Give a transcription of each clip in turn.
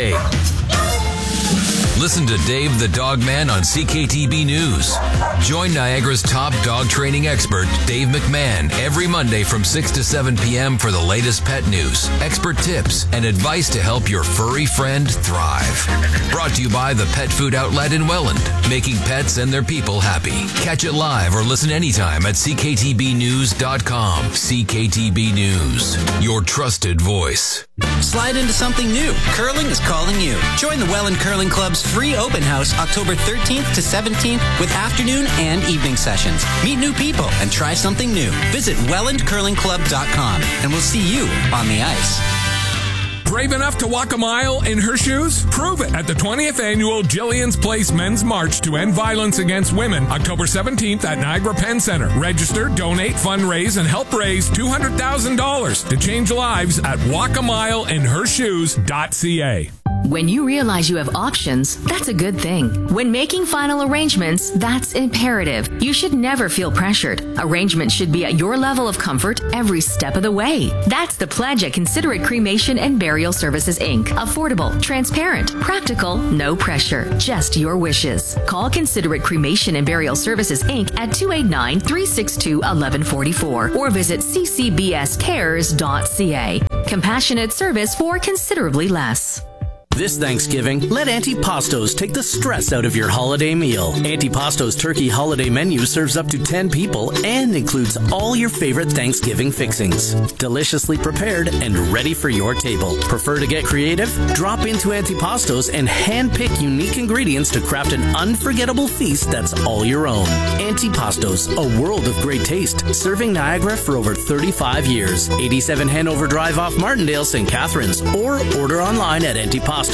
day. Listen to Dave the Dog Man on CKTB News. Join Niagara's top dog training expert, Dave McMahon, every Monday from 6 to 7 p.m. for the latest pet news, expert tips, and advice to help your furry friend thrive. Brought to you by the Pet Food Outlet in Welland, making pets and their people happy. Catch it live or listen anytime at CKTBnews.com. CKTB News, your trusted voice. Slide into something new. Curling is calling you. Join the Welland Curling Club's free open house October 13th to 17th with afternoon and evening sessions. Meet new people and try something new. Visit wellandcurlingclub.com and we'll see you on the ice. Brave enough to walk a mile in her shoes? Prove it at the 20th annual Jillian's Place Men's March to End Violence Against Women, October 17th at Niagara Penn Center. Register, donate, fundraise, and help raise $200,000 to change lives at walkamileinhershoes.ca. When you realize you have options, that's a good thing. When making final arrangements, that's imperative. You should never feel pressured. Arrangements should be at your level of comfort every step of the way. That's the pledge at Considerate Cremation and Burial Services, Inc. Affordable, transparent, practical, no pressure, just your wishes. Call Considerate Cremation and Burial Services, Inc. at 289-362-1144 or visit ccbscares.ca. Compassionate service for considerably less. This Thanksgiving, let Auntie Pasto's take the stress out of your holiday meal. Auntie Pasto's turkey holiday menu serves up to 10 people and includes all your favorite Thanksgiving fixings. Deliciously prepared and ready for your table. Prefer to get creative? Drop into Auntie Pasto's and handpick unique ingredients to craft an unforgettable feast that's all your own. Auntie Pasto's, a world of great taste, serving Niagara for over 35 years. 87 Hanover Drive off Martindale, St. Catharines, or order online at antipastos.ca.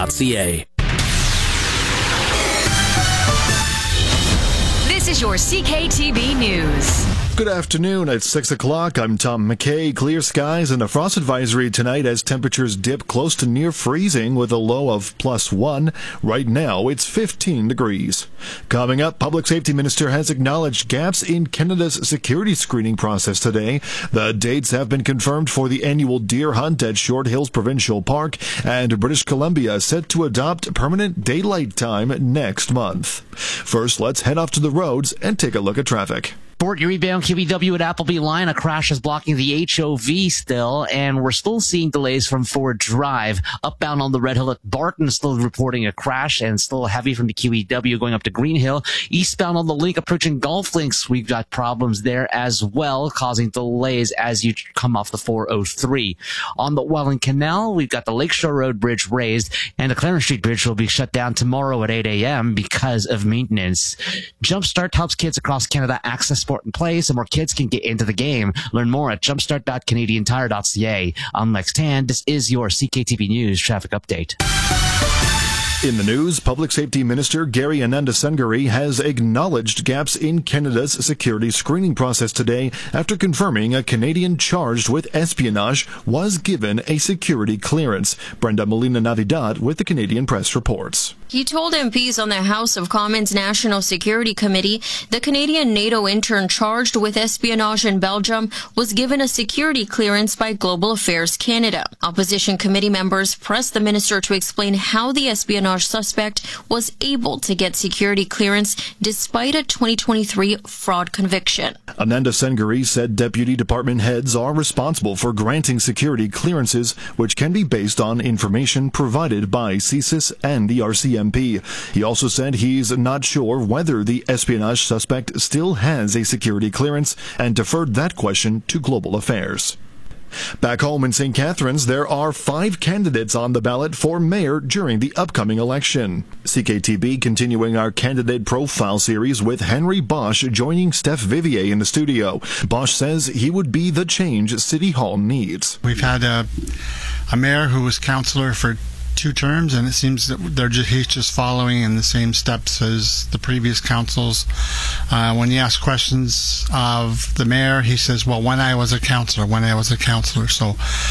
This is your CKTB News. Good afternoon. At 6 o'clock, I'm Tom McKay. Clear skies and a frost advisory tonight as temperatures dip close to near freezing with a low of +1. Right now, it's 15 degrees. Coming up, Public Safety Minister has acknowledged gaps in Canada's security screening process today. The dates have been confirmed for the annual deer hunt at Short Hills Provincial Park, and British Columbia set to adopt permanent daylight time next month. First, let's head off to the roads and take a look at traffic. Fort Erie bound QEW at Appleby line. A crash is blocking the HOV still, and we're still seeing delays from Ford Drive. Upbound on the Red Hill at Barton still reporting a crash and still heavy from the QEW going up to Green Hill. Eastbound on the link approaching Golf Links, we've got problems there as well, causing delays as you come off the 403. On the Welland Canal, we've got the Lakeshore Road Bridge raised, and the Clarence Street Bridge will be shut down tomorrow at 8 a.m. because of maintenance. Jumpstart helps kids across Canada access sport and play so more kids can get into the game. Learn more at jumpstart.canadiantire.ca. I'm Lex Tan. This is your CKTB News traffic update. In the news, Public Safety Minister Gary Anandasengari has acknowledged gaps in Canada's security screening process today after confirming a Canadian charged with espionage was given a security clearance. Brenda Molina-Navidad with the Canadian Press reports. He told MPs on the House of Commons National Security Committee the Canadian NATO intern charged with espionage in Belgium was given a security clearance by Global Affairs Canada. Opposition committee members pressed the minister to explain how the espionage suspect was able to get security clearance despite a 2023 fraud conviction. Anandasengari said deputy department heads are responsible for granting security clearances, which can be based on information provided by CSIS and the RCMP. He also said he's not sure whether the espionage suspect still has a security clearance and deferred that question to Global Affairs. Back home in St. Catharines, there are 5 candidates on the ballot for mayor during the upcoming election. CKTB continuing our candidate profile series with Henry Bosch joining Steph Vivier in the studio. Bosch says he would be the change City Hall needs. We've had a mayor who was councillor for 2 terms, and it seems that he's just following in the same steps as the previous councils. When you ask questions of the mayor, he says, well, when I was a councillor. So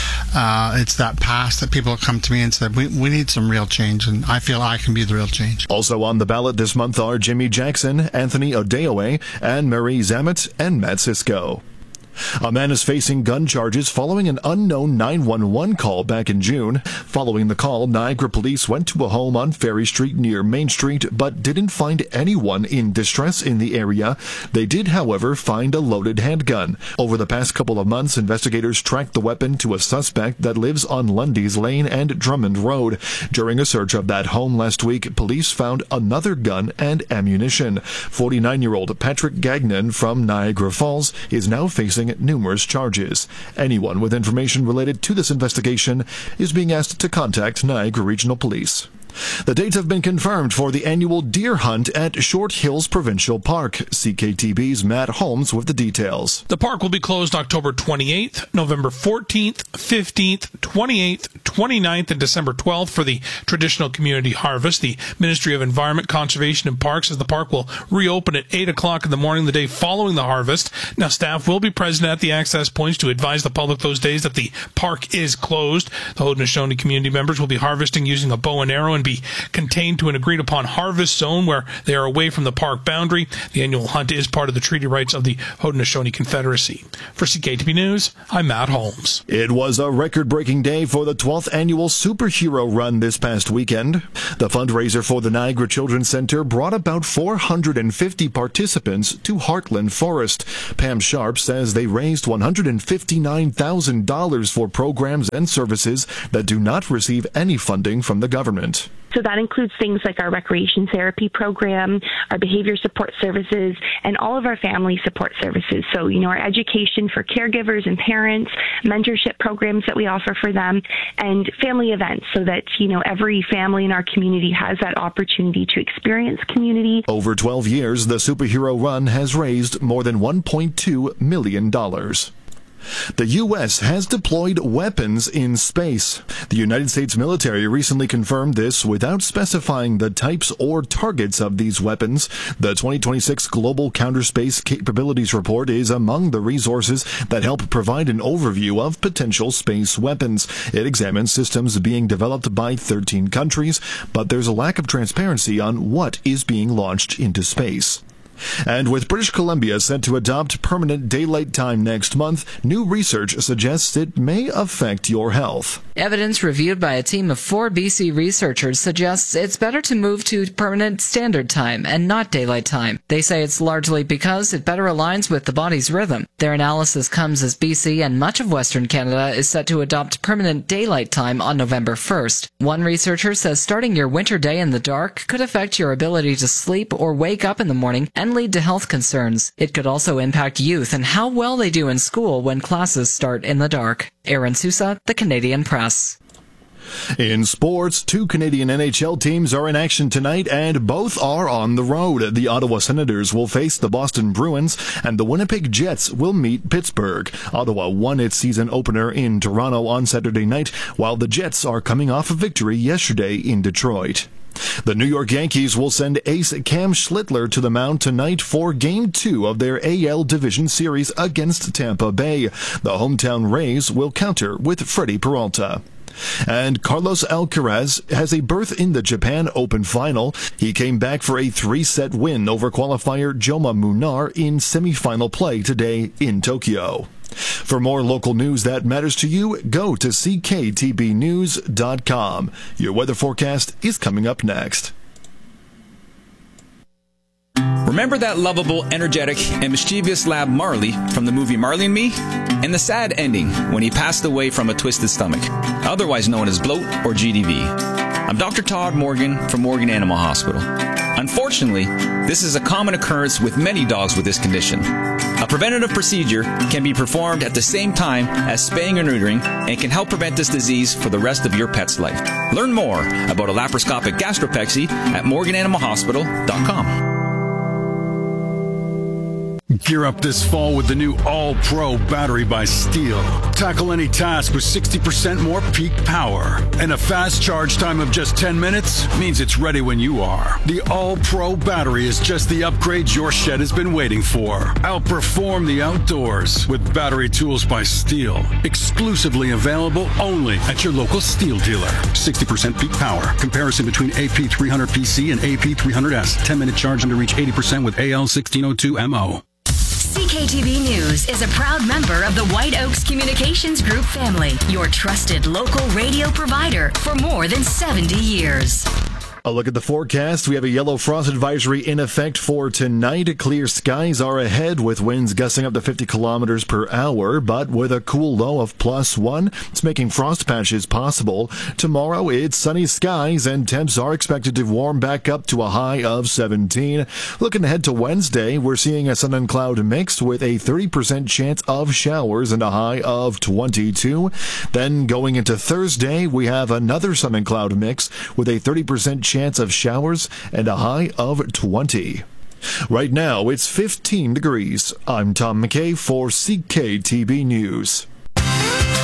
it's that past that people come to me and said, we need some real change, and I feel I can be the real change. Also on the ballot this month are Jimmy Jackson, Anthony Odeoye, and Marie Zamet and Matt Sisko. A man is facing gun charges following an unknown 911 call back in June. Following the call, Niagara police went to a home on Ferry Street near Main Street, but didn't find anyone in distress in the area. They did, however, find a loaded handgun. Over the past couple of months, investigators tracked the weapon to a suspect that lives on Lundy's Lane and Drummond Road. During a search of that home last week, police found another gun and ammunition. 49-year-old Patrick Gagnon from Niagara Falls is now facing numerous charges. Anyone with information related to this investigation is being asked to contact Niagara Regional Police. The dates have been confirmed for the annual deer hunt at Short Hills Provincial Park. CKTB's Matt Holmes with the details. The park will be closed October 28th, November 14th, 15th, 28th, 29th, and December 12th for the traditional community harvest. The Ministry of Environment, Conservation and Parks says the park will reopen at 8 o'clock in the morning the day following the harvest. Now, staff will be present at the access points to advise the public those days that the park is closed. The Haudenosaunee community members will be harvesting using a bow and arrow and be contained to an agreed-upon harvest zone where they are away from the park boundary. The annual hunt is part of the treaty rights of the Haudenosaunee Confederacy. For CKTB News, I'm Matt Holmes. It was a record-breaking day for the 12th annual Superhero Run this past weekend. The fundraiser for the Niagara Children's Center brought about 450 participants to Heartland Forest. Pam Sharp says they raised $159,000 for programs and services that do not receive any funding from the government. So that includes things like our recreation therapy program, our behavior support services, and all of our family support services. So, our education for caregivers and parents, mentorship programs that we offer for them, and family events so that, every family in our community has that opportunity to experience community. Over 12 years, the Superhero Run has raised more than $1.2 million. The U.S. has deployed weapons in space. The United States military recently confirmed this without specifying the types or targets of these weapons. The 2026 Global Counterspace Capabilities Report is among the resources that help provide an overview of potential space weapons. It examines systems being developed by 13 countries, but there's a lack of transparency on what is being launched into space. And with British Columbia set to adopt permanent daylight time next month, new research suggests it may affect your health. Evidence reviewed by a team of 4 BC researchers suggests it's better to move to permanent standard time and not daylight time. They say it's largely because it better aligns with the body's rhythm. Their analysis comes as BC and much of Western Canada is set to adopt permanent daylight time on November 1st. One researcher says starting your winter day in the dark could affect your ability to sleep or wake up in the morning and lead to health concerns. It could also impact youth and how well they do in school when classes start in the dark. Aaron Sousa, The Canadian Press. In sports, 2 Canadian NHL teams are in action tonight, and both are on the road. The Ottawa Senators will face the Boston Bruins, and the Winnipeg Jets will meet Pittsburgh. Ottawa won its season opener in Toronto on Saturday night, while the Jets are coming off a victory yesterday in Detroit. The New York Yankees will send ace Cam Schlittler to the mound tonight for Game 2 of their AL Division Series against Tampa Bay. The hometown Rays will counter with Freddie Peralta. And Carlos Alcaraz has a berth in the Japan Open final. He came back for a 3-set win over qualifier Joma Munar in semifinal play today in Tokyo. For more local news that matters to you, go to cktbnews.com. Your weather forecast is coming up next. Remember that lovable, energetic, and mischievous lab Marley from the movie Marley and Me? And the sad ending when he passed away from a twisted stomach, otherwise known as bloat or GDV. I'm Dr. Todd Morgan from Morgan Animal Hospital. Unfortunately, this is a common occurrence with many dogs with this condition. A preventative procedure can be performed at the same time as spaying or neutering and can help prevent this disease for the rest of your pet's life. Learn more about a laparoscopic gastropexy at morgananimalhospital.com. Gear up this fall with the new All-Pro battery by Steel. Tackle any task with 60% more peak power. And a fast charge time of just 10 minutes means it's ready when you are. The All-Pro battery is just the upgrade your shed has been waiting for. Outperform the outdoors with battery tools by Steel. Exclusively available only at your local Steel dealer. 60% peak power. Comparison between AP300PC and AP300S. 10-minute charge under reach 80% with AL1602MO. CKTB News is a proud member of the White Oaks Communications Group family, your trusted local radio provider for more than 70 years. A look at the forecast. We have a yellow frost advisory in effect for tonight. Clear skies are ahead with winds gusting up to 50 kilometers per hour, but with a cool low of +1, it's making frost patches possible. Tomorrow, it's sunny skies and temps are expected to warm back up to a high of 17. Looking ahead to Wednesday, we're seeing a sun and cloud mix with a 30% chance of showers and a high of 22. Then going into Thursday, we have another sun and cloud mix with a 30% chance of showers and a high of 20. Right now, it's 15 degrees. I'm Tom McKay for CKTB News.